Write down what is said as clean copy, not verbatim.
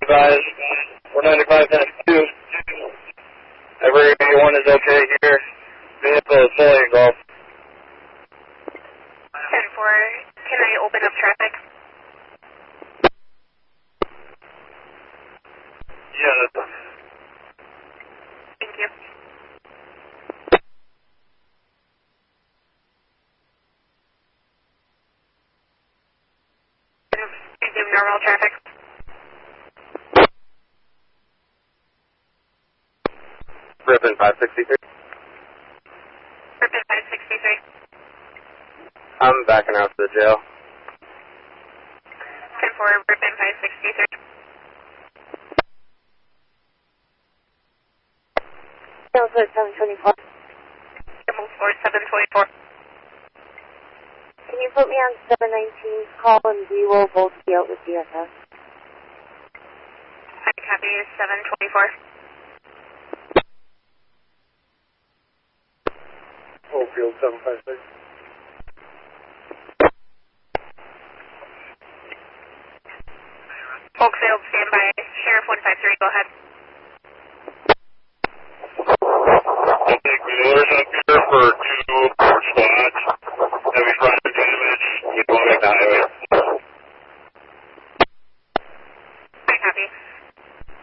advised. 495 times 2. Everyone is okay here. Vehicle is fully engulfed. 10-4, can I open up traffic? Yeah. Thank you. Resume normal traffic. Ribbon 563. Ribbon 563. I'm backing out to the jail. 10-4, Ribbon 563. Delta 724. Double 4724. Can you put me on 719's call and we will both be out with DSS? I copy 724. Oakfield 756. Oakfield, standby. Sheriff 153, go ahead. I think we alert up.